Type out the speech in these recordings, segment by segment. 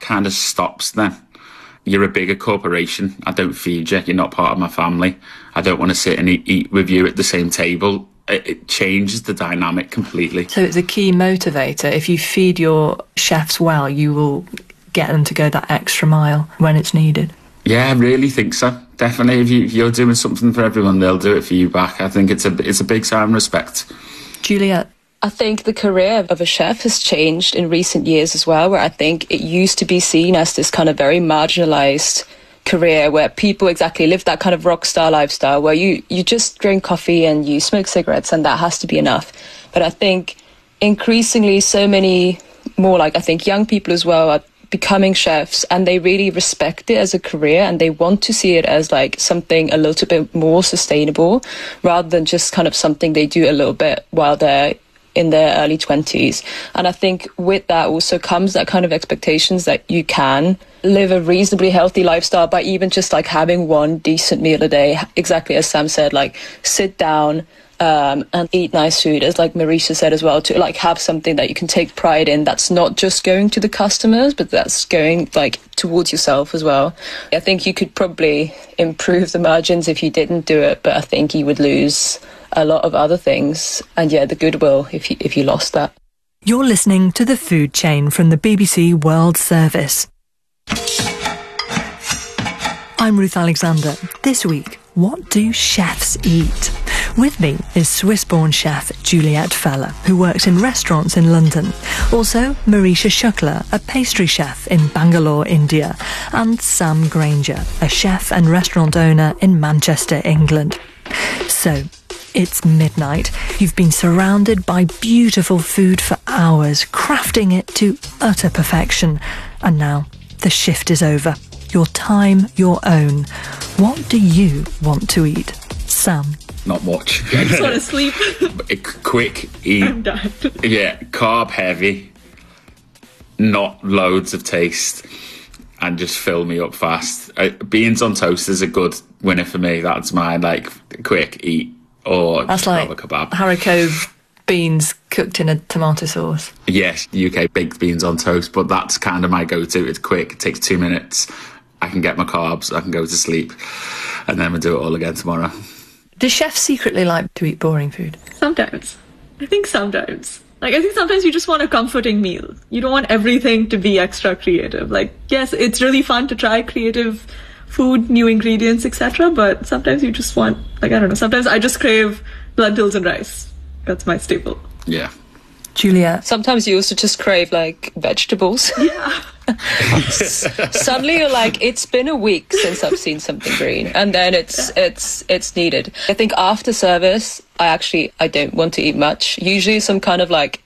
kind of stops then. You're a bigger corporation. I don't feed you. You're not part of my family. I don't want to sit and eat with you at the same table. It changes the dynamic completely. So it's a key motivator. If you feed your chefs well, you will get them to go that extra mile when it's needed. Yeah, I really think so. Definitely, if you're doing something for everyone, they'll do it for you back. I think it's a big sign of respect. Juliet? I think the career of a chef has changed in recent years as well, where I think it used to be seen as this kind of very marginalised career where people exactly live that kind of rock star lifestyle where you just drink coffee and you smoke cigarettes and that has to be enough. But I think increasingly so many more, like I think young people as well are becoming chefs, and they really respect it as a career and they want to see it as like something a little bit more sustainable rather than just kind of something they do a little bit while they're in their early 20s. And I think with that also comes that kind of expectations that you can live a reasonably healthy lifestyle by even just like having one decent meal a day, exactly as Sam said, like sit down and eat nice food, as like Marisha said as well, to like have something that you can take pride in that's not just going to the customers but that's going like towards yourself as well. I think you could probably improve the margins if you didn't do it, but I think you would lose a lot of other things, and yeah, the goodwill if you lost that. You're listening to The Food Chain from the BBC World Service. I'm Ruth Alexander. This week, what do chefs eat? With me is Swiss-born chef Juliet Feller, who works in restaurants in London. Also, Marisha Shukla, a pastry chef in Bangalore, India. And Sam Granger, a chef and restaurant owner in Manchester, England. So, it's midnight. You've been surrounded by beautiful food for hours, crafting it to utter perfection. And now, the shift is over. Your time, your own. What do you want to eat? Sam? Not much. I just want to sleep. Quick, eat. I'm done. Yeah, carb heavy, not loads of taste, and just fill me up fast. Beans on toast is a good winner for me. That's mine. Like, quick, eat, or that's just like have a kebab. Haricot beans cooked in a tomato sauce. Yes, UK baked beans on toast, but that's kind of my go-to. It's quick, it takes 2 minutes. I can get my carbs, I can go to sleep, and then we'll do it all again tomorrow. Do chefs secretly like to eat boring food? Sometimes. I think sometimes. Like, I think sometimes you just want a comforting meal. You don't want everything to be extra creative. Like, yes, it's really fun to try creative food, new ingredients, etc. But sometimes you just want, like, I don't know, sometimes I just crave lentils and rice. That's my staple. Yeah. Julia? Sometimes you also just crave, like, vegetables. Yeah. Suddenly you're like, it's been a week since I've seen something green, and then it's needed. I think after service, I don't want to eat much. Usually some kind of like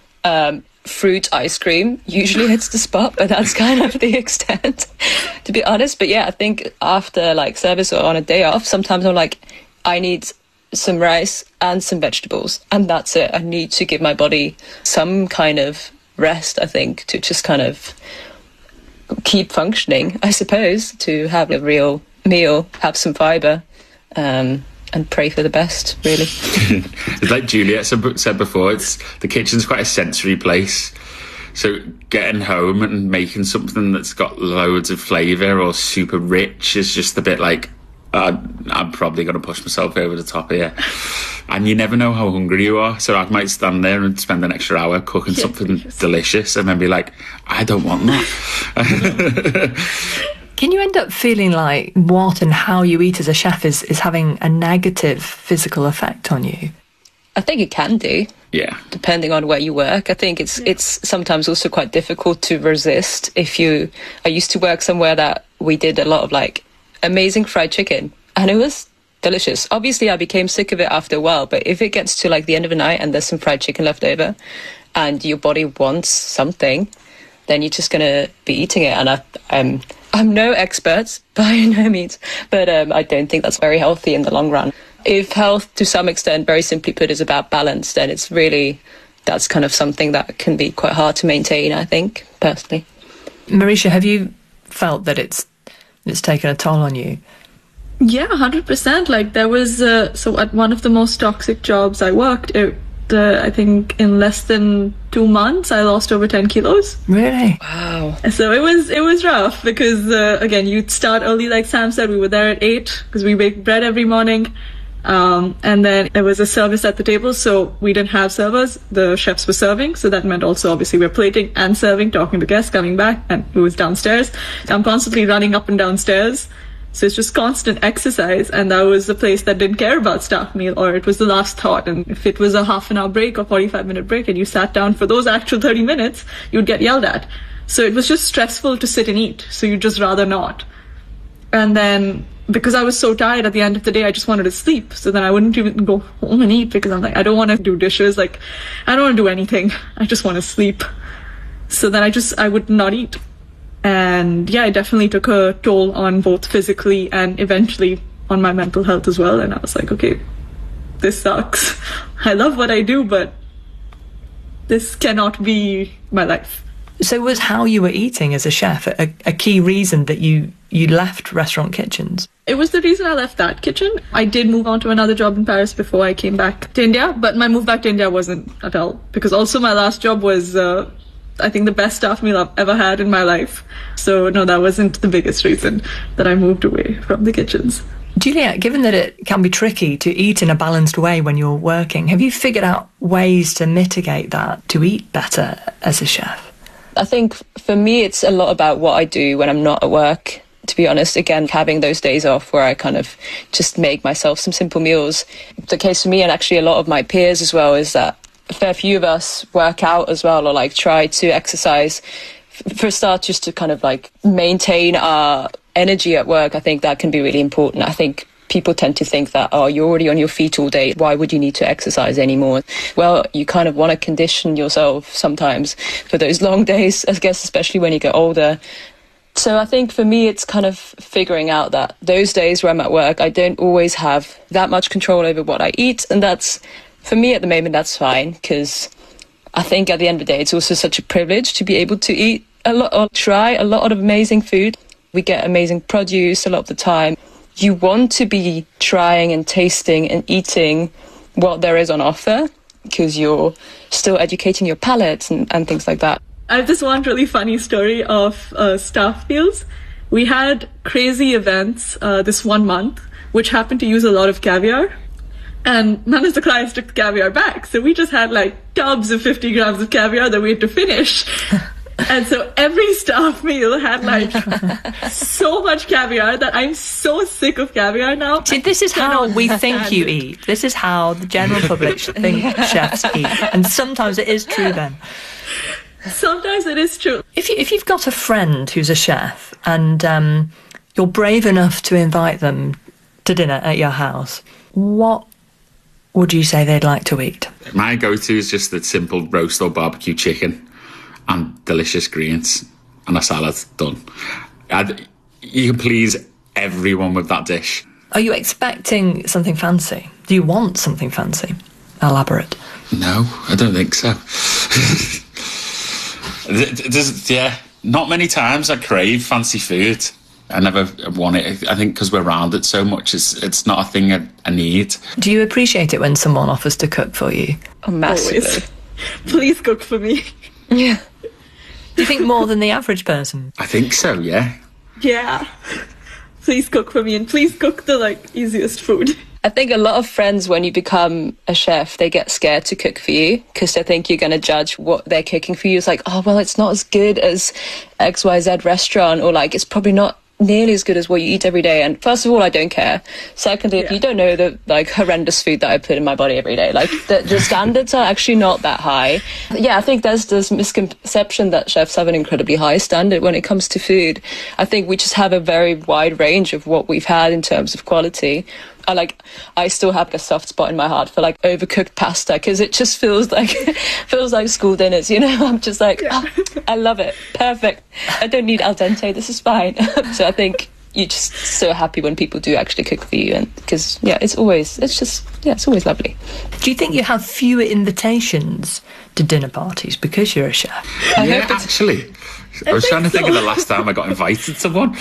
fruit ice cream usually hits the spot, but that's kind of the extent, to be honest. But yeah, I think after like service or on a day off, sometimes I'm like, I need some rice and some vegetables, and that's it. I need to give my body some kind of rest, I think, to just kind of keep functioning, I suppose, to have a real meal, have some fibre, and pray for the best, really. It's like Juliet said before, the kitchen's quite a sensory place. So getting home and making something that's got loads of flavour or super rich is just a bit like, I'm probably going to push myself over the top here. And you never know how hungry you are. So I might stand there and spend an extra hour cooking something delicious and then be like, I don't want that. Can you end up feeling like what and how you eat as a chef is having a negative physical effect on you? I think it can do. Yeah. Depending on where you work. I think it's sometimes also quite difficult to resist. I used to work somewhere that we did a lot of like amazing fried chicken, and it was delicious. Obviously I became sick of it after a while, but if it gets to like the end of the night and there's some fried chicken left over and your body wants something, then you're just gonna be eating it. And I'm no expert by no means, but I don't think that's very healthy in the long run. If health to some extent, very simply put, is about balance, then that's kind of something that can be quite hard to maintain, I think, personally. Marisha, have you felt that it's taken a toll on you? Yeah, 100%. Like, there was so at one of the most toxic jobs I worked, I think in less than 2 months, I lost over 10 kilos. Really? Wow. So it was rough because, again, you'd start early, like Sam said. We were there at 8 because we bake bread every morning. And then there was a service at the table, so we didn't have servers. The chefs were serving, so that meant also obviously we're plating and serving, talking to guests, coming back, and it was downstairs. I'm constantly running up and downstairs. So it's just constant exercise, and that was the place that didn't care about staff meal, or it was the last thought. And if it was a half an hour break or 45-minute break and you sat down for those actual 30 minutes, you'd get yelled at. So it was just stressful to sit and eat, so you'd just rather not. And then because I was so tired at the end of the day, I just wanted to sleep. So then I wouldn't even go home and eat because I'm like, I don't want to do dishes. Like, I don't want to do anything. I just want to sleep. So then I would not eat. And yeah, it definitely took a toll on both physically and eventually on my mental health as well. And I was like, okay, this sucks. I love what I do, but this cannot be my life. So was how you were eating as a chef a key reason that you left restaurant kitchens? It was the reason I left that kitchen. I did move on to another job in Paris before I came back to India, but my move back to India wasn't at all, because also my last job was I think the best staff meal I've ever had in my life. So no, that wasn't the biggest reason that I moved away from the kitchens. Juliette, given that it can be tricky to eat in a balanced way when you're working, have you figured out ways to mitigate that, to eat better as a chef? I think for me, it's a lot about what I do when I'm not at work. To be honest, again, having those days off where I kind of just make myself some simple meals. The case for me, and actually a lot of my peers as well, is that a fair few of us work out as well, or like try to exercise. For a start, just to kind of like maintain our energy at work. I think that can be really important. I think people tend to think that, oh, you're already on your feet all day, why would you need to exercise anymore? Well, you kind of want to condition yourself sometimes for those long days, I guess, especially when you get older. So I think for me, it's kind of figuring out that those days where I'm at work, I don't always have that much control over what I eat. And that's, for me at the moment, that's fine, because I think at the end of the day, it's also such a privilege to be able to eat a lot, or try a lot of amazing food. We get amazing produce a lot of the time. You want to be trying and tasting and eating what there is on offer, because you're still educating your palate and things like that. I have this one really funny story of staff meals. We had crazy events this 1 month, which happened to use a lot of caviar. And none of the clients took the caviar back. So we just had like tubs of 50 grams of caviar that we had to finish. And so every staff meal had like so much caviar that I'm so sick of caviar now. See, this is how we think you eat. This is how the general public think chefs eat. And sometimes it is true then. Sometimes it is true. If you've got a friend who's a chef and you're brave enough to invite them to dinner at your house, what would you say they'd like to eat? My go-to is just the simple roast or barbecue chicken and delicious greens and a salad, done. You can please everyone with that dish. Are you expecting something fancy? Do you want something fancy? Elaborate. No, I don't think so. Not many times I crave fancy food. I never want it. I think because we're around it so much, it's not a thing I need. Do you appreciate it when someone offers to cook for you? Oh, massively. Always. Please cook for me. Yeah. Do you think more than the average person? I think so, yeah. Yeah. Please cook for me, and please cook the easiest food. I think a lot of friends, when you become a chef, they get scared to cook for you because they think you're going to judge what they're cooking for you. It's like, oh, well, it's not as good as XYZ restaurant, or like, it's probably not nearly as good as what you eat every day. And first of all, I don't care. Secondly, if you don't know the horrendous food that I put in my body every day, the standards are actually not that high. Yeah, I think there's this misconception that chefs have an incredibly high standard when it comes to food. I think we just have a very wide range of what we've had in terms of quality. I still have a soft spot in my heart for overcooked pasta, because it just feels like school dinners, you know. I'm just like, oh, I love it, perfect. I don't need al dente, this is fine. So I think you're just so happy when people do actually cook for you, and because it's always lovely. Do you think you have fewer invitations to dinner parties because you're a chef? Yeah, actually. I was trying to think of the last time I got invited to one.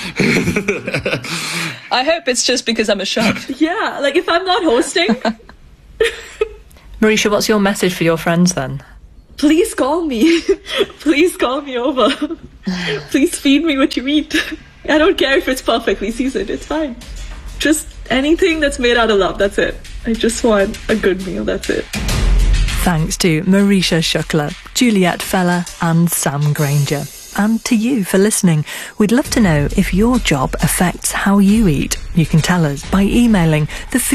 I hope it's just because I'm a chef. Yeah, if I'm not hosting. Marisha, what's your message for your friends then? Please call me. Please call me over. Please feed me what you eat. I don't care if it's perfectly seasoned. It's fine. Just anything that's made out of love. That's it. I just want a good meal. That's it. Thanks to Marisha Shukla, Juliet Feller and Sam Granger. And to you for listening. We'd love to know if your job affects how you eat. You can tell us by emailing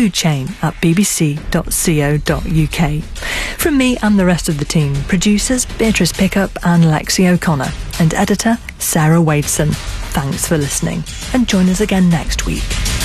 thefoodchain@bbc.co.uk. From me and the rest of the team, producers Beatrice Pickup and Lexi O'Connor, and editor Sarah Wadeson. Thanks for listening, and join us again next week.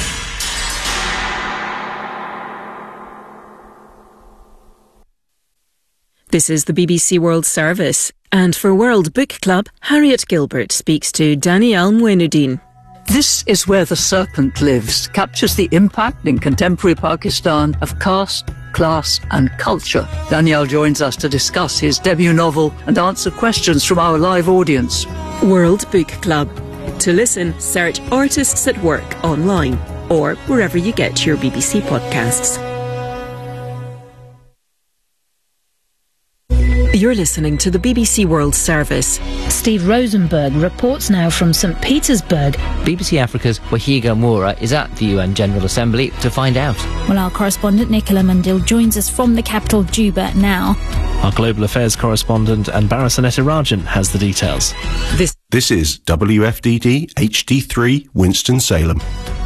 This is the BBC World Service, and for World Book Club, Harriet Gilbert speaks to Danielle Mouinudeen. This is Where the Serpent Lives captures the impact in contemporary Pakistan of caste, class and culture. Danielle joins us to discuss his debut novel and answer questions from our live audience. World Book Club. To listen, search Artists at Work online or wherever you get your BBC podcasts. You're listening to the BBC World Service. Steve Rosenberg reports now from St. Petersburg. BBC Africa's Wahiga Moura is at the UN General Assembly to find out. Well, our correspondent Nicola Mundil joins us from the capital Juba now. Our Global Affairs correspondent Anbara Sanetarajan has the details. This is WFDD HD3 Winston-Salem.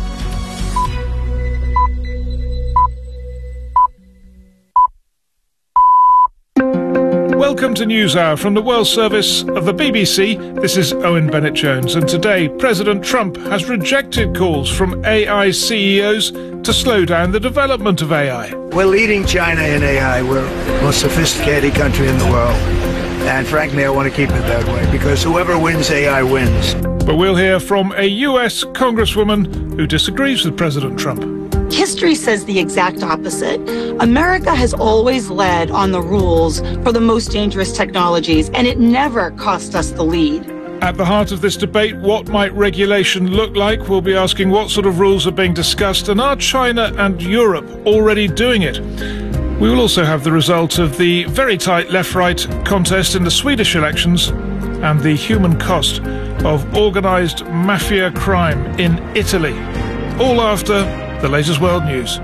Welcome to NewsHour from the World Service of the BBC. This is Owen Bennett-Jones, and today President Trump has rejected calls from AI CEOs to slow down the development of AI. We're leading China in AI. We're the most sophisticated country in the world. And frankly, I want to keep it that way, because whoever wins AI wins. But we'll hear from a US congresswoman who disagrees with President Trump. History says the exact opposite. America has always led on the rules for the most dangerous technologies, and it never cost us the lead. At the heart of this debate, what might regulation look like? We'll be asking what sort of rules are being discussed, and are China and Europe already doing it? We will also have the result of the very tight left-right contest in the Swedish elections and the human cost of organised mafia crime in Italy. All after the latest world news.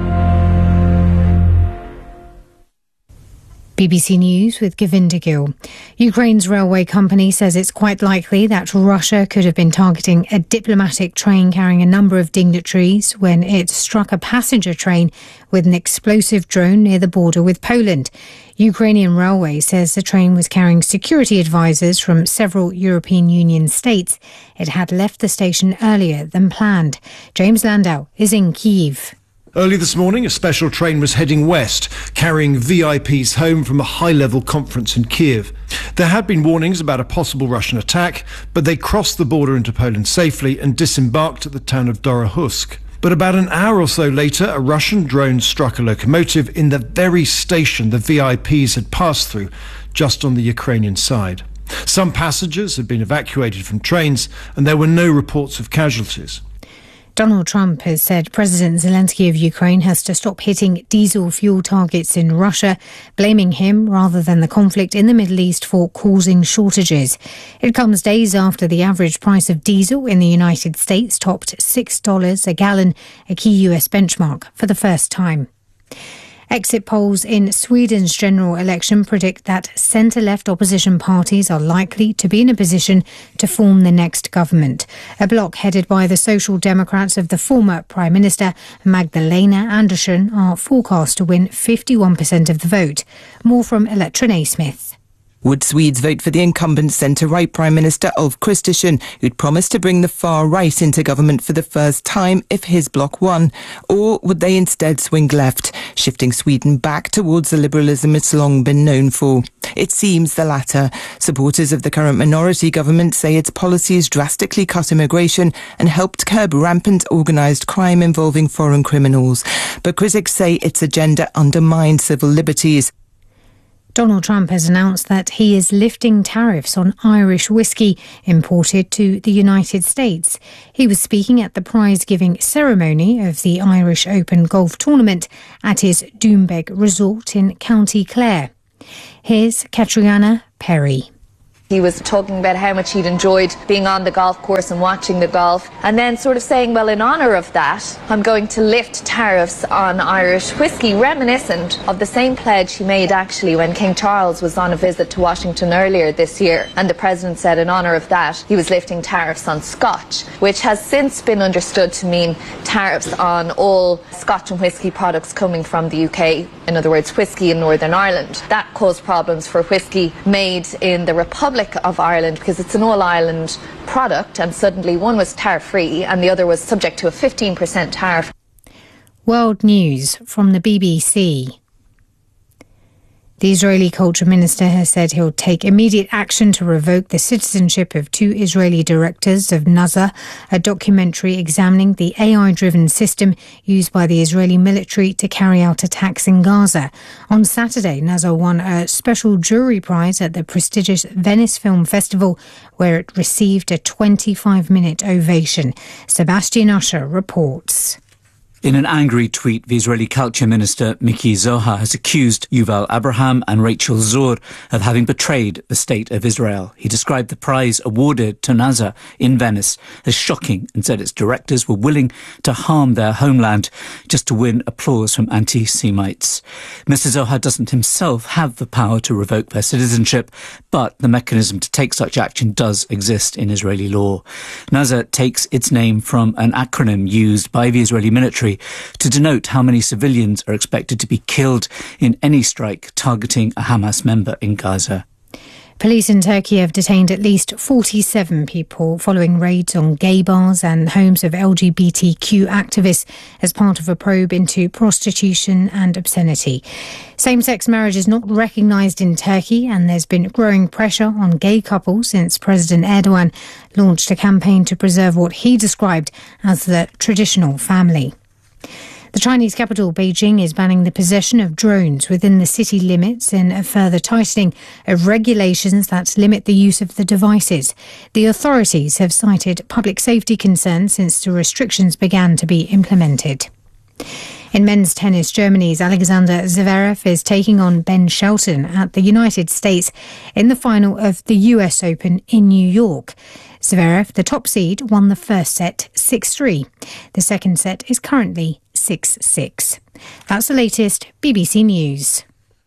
BBC News with Govinda Gill. Ukraine's railway company says it's quite likely that Russia could have been targeting a diplomatic train carrying a number of dignitaries when it struck a passenger train with an explosive drone near the border with Poland. Ukrainian Railway says the train was carrying security advisors from several European Union states. It had left the station earlier than planned. James Landau is in Kyiv. Early this morning, a special train was heading west, carrying VIPs home from a high-level conference in Kiev. There had been warnings about a possible Russian attack, but they crossed the border into Poland safely and disembarked at the town of Dorohusk. But about an hour or so later, a Russian drone struck a locomotive in the very station the VIPs had passed through, just on the Ukrainian side. Some passengers had been evacuated from trains, and there were no reports of casualties. Donald Trump has said President Zelensky of Ukraine has to stop hitting diesel fuel targets in Russia, blaming him rather than the conflict in the Middle East for causing shortages. It comes days after the average price of diesel in the United States topped $6 a gallon, a key US benchmark, for the first time. Exit polls in Sweden's general election predict that centre-left opposition parties are likely to be in a position to form the next government. A bloc headed by the Social Democrats of the former Prime Minister Magdalena Andersson are forecast to win 51% of the vote. More from Electra Naismith. Would Swedes vote for the incumbent centre-right Prime Minister Ulf Kristersson, who'd promised to bring the far right into government for the first time if his bloc won? Or would they instead swing left, shifting Sweden back towards the liberalism it's long been known for? It seems the latter. Supporters of the current minority government say its policies drastically cut immigration and helped curb rampant organised crime involving foreign criminals. But critics say its agenda undermined civil liberties. Donald Trump has announced that he is lifting tariffs on Irish whiskey imported to the United States. He was speaking at the prize-giving ceremony of the Irish Open golf tournament at his Doonbeg resort in County Clare. Here's Catriona Perry. He was talking about how much he'd enjoyed being on the golf course and watching the golf, and then sort of saying, well, in honour of that, I'm going to lift tariffs on Irish whiskey, reminiscent of the same pledge he made actually when King Charles was on a visit to Washington earlier this year. And the President said in honour of that, he was lifting tariffs on Scotch, which has since been understood to mean tariffs on all Scotch and whiskey products coming from the UK, in other words, whiskey in Northern Ireland. That caused problems for whiskey made in the Republic of Ireland because it's an all-Ireland product, and suddenly one was tariff-free and the other was subject to a 15% tariff. World News from the BBC. The Israeli culture minister has said he'll take immediate action to revoke the citizenship of 2 Israeli directors of Nazar, a documentary examining the AI-driven system used by the Israeli military to carry out attacks in Gaza. On Saturday, Nazar won a special jury prize at the prestigious Venice Film Festival, where it received a 25-minute ovation. Sebastian Usher reports. In an angry tweet, the Israeli culture minister Miki Zohar has accused Yuval Abraham and Rachel Zur of having betrayed the state of Israel. He described the prize awarded to Nazar in Venice as shocking and said its directors were willing to harm their homeland just to win applause from anti-Semites. Mr. Zohar doesn't himself have the power to revoke their citizenship, but the mechanism to take such action does exist in Israeli law. Nazar takes its name from an acronym used by the Israeli military to denote how many civilians are expected to be killed in any strike targeting a Hamas member in Gaza. Police in Turkey have detained at least 47 people following raids on gay bars and homes of LGBTQ activists as part of a probe into prostitution and obscenity. Same-sex marriage is not recognised in Turkey, and there's been growing pressure on gay couples since President Erdogan launched a campaign to preserve what he described as the traditional family. The Chinese capital, Beijing, is banning the possession of drones within the city limits in a further tightening of regulations that limit the use of the devices. The authorities have cited public safety concerns since the restrictions began to be implemented. In men's tennis, Germany's Alexander Zverev is taking on Ben Shelton at the United States in the final of the US Open in New York. Zverev, the top seed, won the first set 6-3. The second set is currently 6-6. That's the latest BBC News.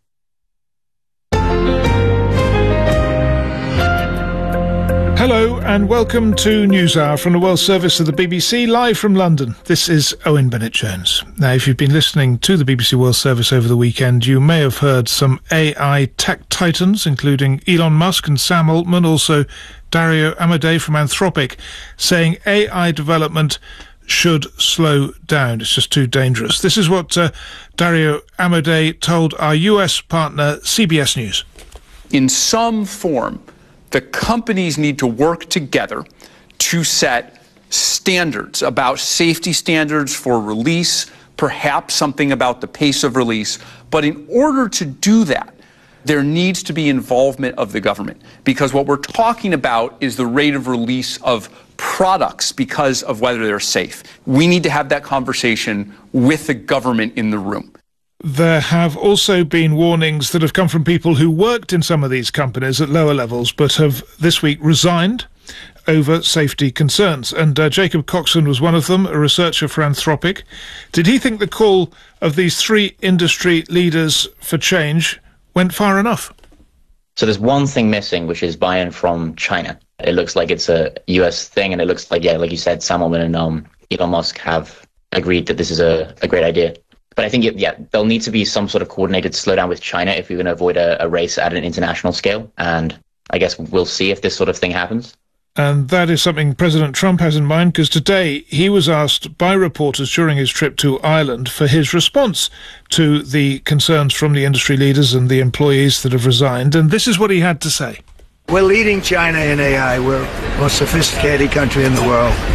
Hello and welcome to NewsHour from the World Service of the BBC, live from London. This is Owen Bennett-Jones. Now, if you've been listening to the BBC World Service over the weekend, you may have heard some AI tech titans, including Elon Musk and Sam Altman, also Dario Amodei from Anthropic, saying AI development should slow down. It's just too dangerous. This is what Dario Amodei told our US partner, CBS News. In some form, the companies need to work together to set standards about safety standards for release, perhaps something about the pace of release. But in order to do that, there needs to be involvement of the government, because what we're talking about is the rate of release of products because of whether they're safe. We need to have that conversation with the government in the room. There have also been warnings that have come from people who worked in some of these companies at lower levels but have this week resigned over safety concerns. And Jacob Coxon was one of them, a researcher for Anthropic. Did he think the call of these 3 industry leaders for change went far enough? So there's one thing missing, which is buy-in from China. It looks like it's a US thing, and it looks like, yeah, like you said, Sam Altman and Elon Musk have agreed that this is a great idea. But I think, there'll need to be some sort of coordinated slowdown with China if we're going to avoid a race at an international scale. And I guess we'll see if this sort of thing happens. And that is something President Trump has in mind, because today he was asked by reporters during his trip to Ireland for his response to the concerns from the industry leaders and the employees that have resigned. And this is what he had to say. We're leading China in AI. We're the most sophisticated country in the world.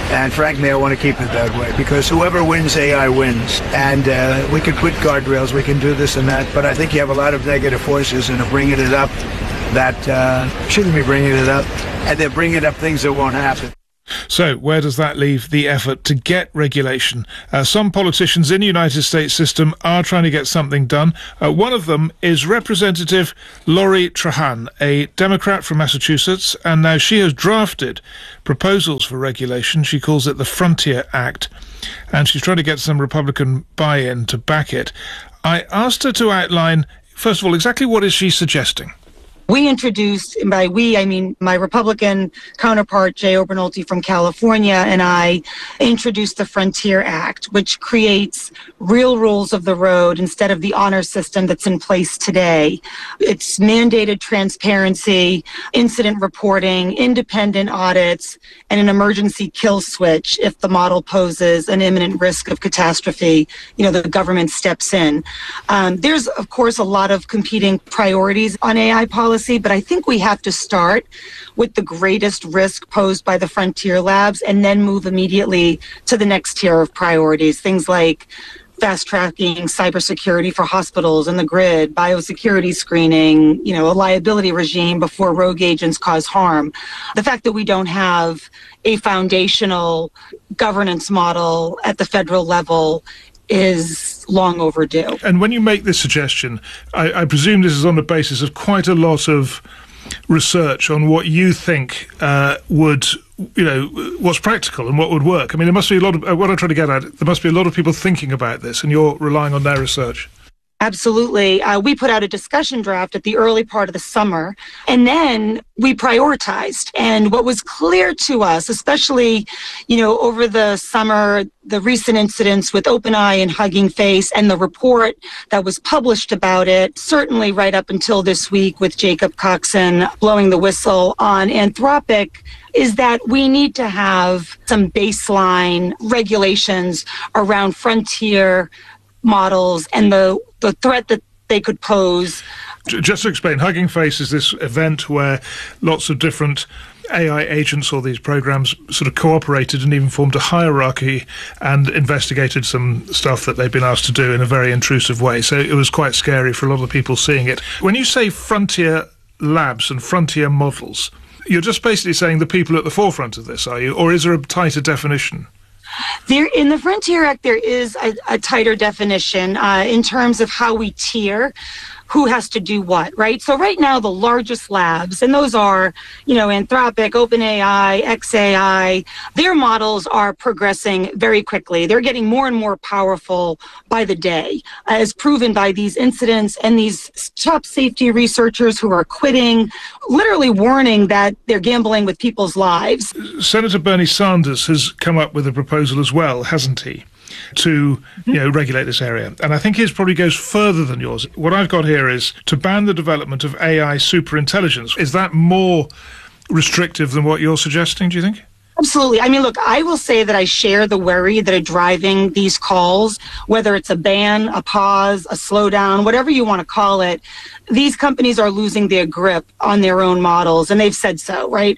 And frankly, I want to keep it that way because whoever wins AI wins. And we can put guardrails, we can do this and that, but I think you have a lot of negative forces and are bringing it up that shouldn't be bringing it up, and they're bringing up things that won't happen. So, where does that leave the effort to get regulation? Some politicians in the United States system are trying to get something done. One of them is Representative Lori Trahan, a Democrat from Massachusetts, and now she has drafted proposals for regulation. She calls it the Frontier Act, and she's trying to get some Republican buy-in to back it. I asked her to outline, first of all, exactly what is she suggesting? We introduced, and by we, I mean my Republican counterpart, Jay Obernolte from California, and I introduced the Frontier Act, which creates real rules of the road instead of the honor system that's in place today. It's mandated transparency, incident reporting, independent audits, and an emergency kill switch if the model poses an imminent risk of catastrophe. You know, the government steps in. There's, of course, a lot of competing priorities on AI policy, but I think we have to start with the greatest risk posed by the frontier labs and then move immediately to the next tier of priorities, things like fast-tracking cybersecurity for hospitals and the grid, biosecurity screening, you know, a liability regime before rogue agents cause harm. The fact that we don't have a foundational governance model at the federal level is long overdue. And when you make this suggestion, I presume this is on the basis of quite a lot of research on what you think would, you know, what's practical and what would work. I mean, there must be a lot of, what I'm trying to get at, there must be a lot of people thinking about this, and you're relying on their research. Absolutely. We put out a discussion draft at the early part of the summer, and then we prioritized. And what was clear to us, especially, you know, over the summer, the recent incidents with OpenAI and Hugging Face and the report that was published about it, certainly right up until this week with Jacob Coxon blowing the whistle on Anthropic, is that we need to have some baseline regulations around frontier models and the threat that they could pose. Just to explain, Hugging Face is this event where lots of different AI agents or these programs sort of cooperated and even formed a hierarchy and investigated some stuff that they've been asked to do in a very intrusive way. So it was quite scary for a lot of people seeing it. When you say frontier labs and frontier models, you're just basically saying the people at the forefront of this, are you? Or is there a tighter definition? There, in the Frontier Act, there is a tighter definition in terms of how we tier who has to do what, right? So right now, the largest labs, and those are, you know, Anthropic, OpenAI, xAI, their models are progressing very quickly. They're getting more and more powerful by the day, as proven by these incidents and these top safety researchers who are quitting, literally warning that they're gambling with people's lives. Senator Bernie Sanders has come up with a proposal as well, hasn't he? To, you know, regulate this area. And I think his probably goes further than yours. What I've got here is to ban the development of AI superintelligence. Is that more restrictive than what you're suggesting, do you think? Absolutely. I mean, look, I will say that I share the worry that are driving these calls, whether it's a ban, a pause, a slowdown, whatever you want to call it. These companies are losing their grip on their own models, and they've said so, right?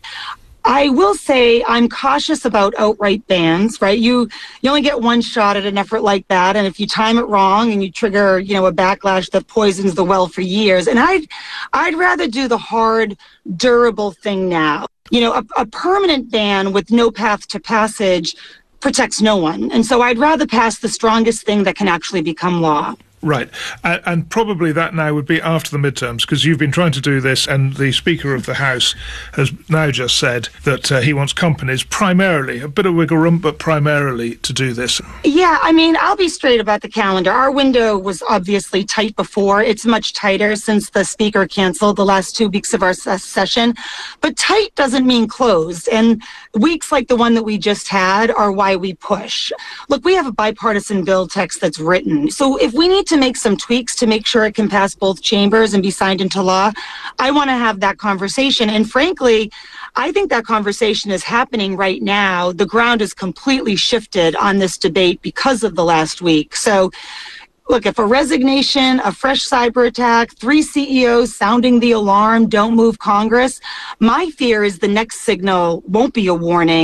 I will say I'm cautious about outright bans, right? You only get one shot at an effort like that, and if you time it wrong and you trigger, you know, a backlash that poisons the well for years, and I'd rather do the hard, durable thing now. You know, a permanent ban with no path to passage protects no one, and so I'd rather pass the strongest thing that can actually become law. Right. And probably that now would be after the midterms, because you've been trying to do this, and the Speaker of the House has now just said that he wants companies primarily, a bit of wiggle room, but primarily to do this. Yeah, I mean, I'll be straight about the calendar. Our window was obviously tight before. It's much tighter since the Speaker canceled the last 2 weeks of our session. But tight doesn't mean closed. And weeks like the one that we just had are why we push. Look, we have a bipartisan bill text that's written. So if we need to make some tweaks to make sure it can pass both chambers and be signed into law, I want to have that conversation. And frankly, I think that conversation is happening right now. The ground is completely shifted on this debate because of the last week. So look, if a resignation, a fresh cyber attack, 3 CEOs sounding the alarm, don't move Congress, my fear is the next signal won't be a warning.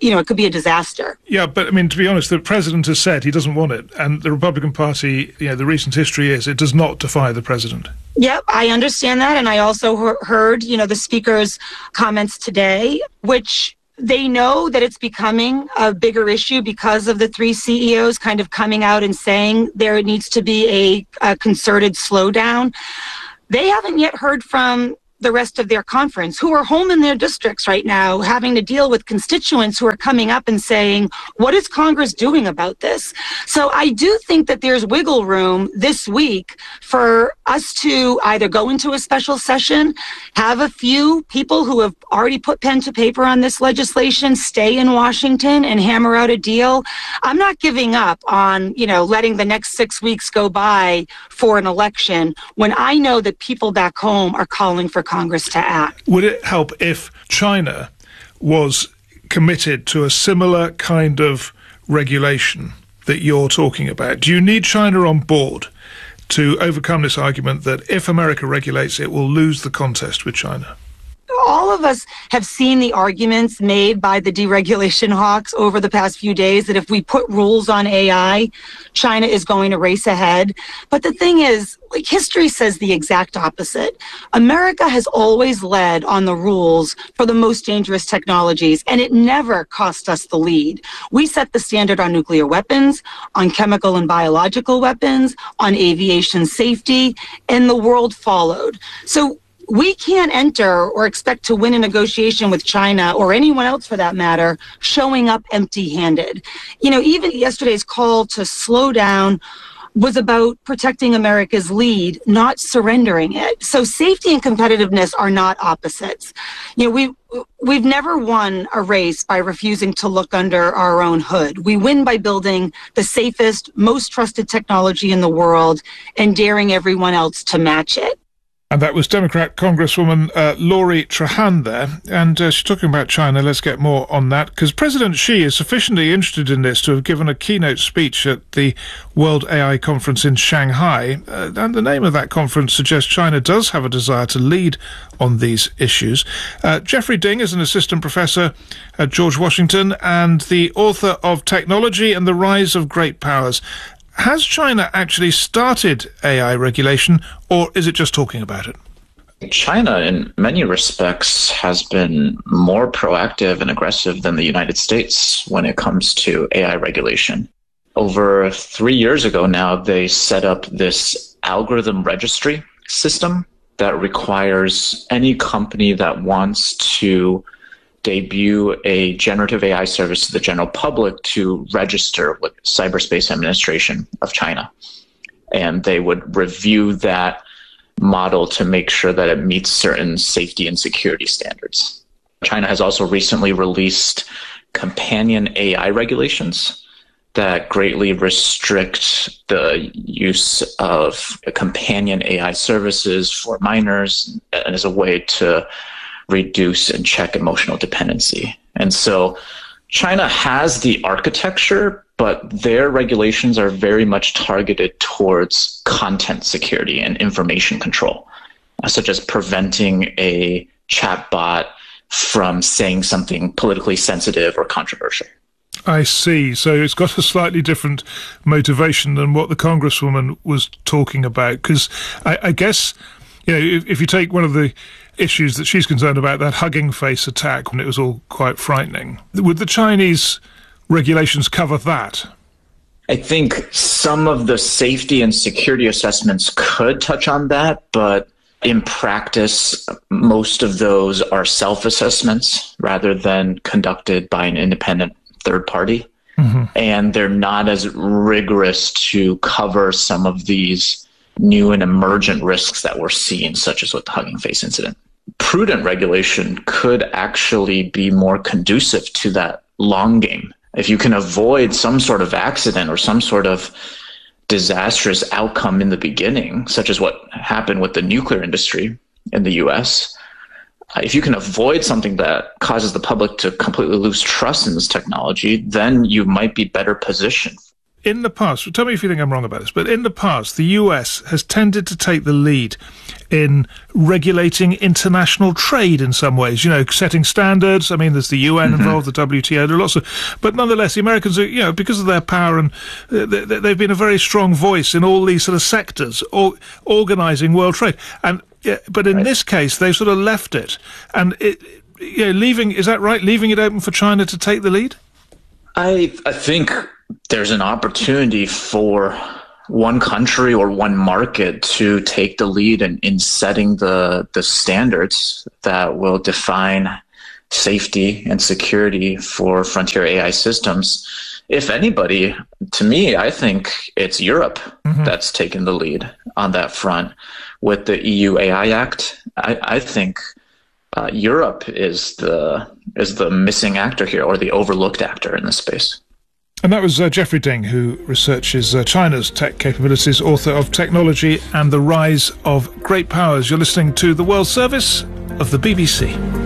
it could be a disaster. Yeah, but I mean, to be honest, the president has said he doesn't want it. And the Republican Party, the recent history is it does not defy the president. Yep, I understand that. And I also heard, the speaker's comments today, which they know that it's becoming a bigger issue because of the three CEOs kind of coming out and saying there needs to be a concerted slowdown. They haven't yet heard from the rest of their conference, who are home in their districts right now, having to deal with constituents who are coming up and saying, what is Congress doing about this? So I do think that there's wiggle room this week for us to either go into a special session, have a few people who have already put pen to paper on this legislation stay in Washington and hammer out a deal. I'm not giving up on, letting the next 6 weeks go by for an election when I know that people back home are calling for Congress to act. Would it help if China was committed to a similar kind of regulation that you're talking about? Do you need China on board to overcome this argument that if America regulates, it will lose the contest with China? All of us have seen the arguments made by the deregulation hawks over the past few days that if we put rules on AI, China is going to race ahead. But the thing is, history says the exact opposite. America has always led on the rules for the most dangerous technologies, and it never cost us the lead. We set the standard on nuclear weapons, on chemical and biological weapons, on aviation safety, and the world followed. So we can't enter or expect to win a negotiation with China or anyone else for that matter, showing up empty-handed. Even yesterday's call to slow down was about protecting America's lead, not surrendering it. So safety and competitiveness are not opposites. We've never won a race by refusing to look under our own hood. We win by building the safest, most trusted technology in the world and daring everyone else to match it. And that was Democrat Congresswoman Lori Trahan there. And she's talking about China. Let's get more on that, because President Xi is sufficiently interested in this to have given a keynote speech at the World AI Conference in Shanghai. And the name of that conference suggests China does have a desire to lead on these issues. Jeffrey Ding is an assistant professor at George Washington and the author of Technology and the Rise of Great Powers. Has China actually started AI regulation, or is it just talking about it? China, in many respects, has been more proactive and aggressive than the United States when it comes to AI regulation. Over 3 years ago now, they set up this algorithm registry system that requires any company that wants to debut a generative AI service to the general public to register with Cyberspace Administration of China. And they would review that model to make sure that it meets certain safety and security standards. China has also recently released companion AI regulations that greatly restrict the use of companion AI services for minors and as a way to reduce and check emotional dependency. And so China has the architecture, but their regulations are very much targeted towards content security and information control, such as preventing a chatbot from saying something politically sensitive or controversial. I see. So it's got a slightly different motivation than what the Congresswoman was talking about, because I guess, if you take one of the issues that she's concerned about, that Hugging Face attack, when it was all quite frightening, would the Chinese regulations cover that? I think some of the safety and security assessments could touch on that, but in practice, most of those are self-assessments rather than conducted by an independent third party. Mm-hmm. And they're not as rigorous to cover some of these new and emergent risks that we're seeing, such as with the Hugging Face incident. Prudent regulation could actually be more conducive to that long game. If you can avoid some sort of accident or some sort of disastrous outcome in the beginning, such as what happened with the nuclear industry in the US, if you can avoid something that causes the public to completely lose trust in this technology, then you might be better positioned. in the past, tell me if you think I'm wrong about this, but in the past, the US has tended to take the lead in regulating international trade in some ways, setting standards. I mean, there's the UN involved, the WTO, there are lots of, but nonetheless, the Americans are, because of their power, and they've been a very strong voice in all these sort of sectors, organising world trade. But in this case, they sort of left it, and is that right? Leaving it open for China to take the lead? I think there's an opportunity for one country or one market to take the lead in setting the standards that will define safety and security for frontier AI systems. If anybody, to me, I think it's Europe that's taken the lead on that front. With the EU AI Act, I think Europe is the missing actor here, or the overlooked actor in this space. And that was Geoffrey Ding, who researches China's tech capabilities, author of Technology and the Rise of Great Powers. You're listening to The World Service of the BBC.